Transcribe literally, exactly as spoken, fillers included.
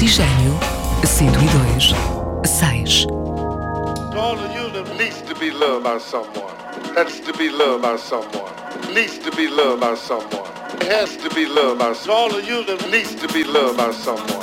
Oxigênio cento e dois ponto seis. To all of you that needs to be loved by someone, has to be loved by someone, needs to be loved by someone, has to be loved by someone. All of you that needs to be loved by someone.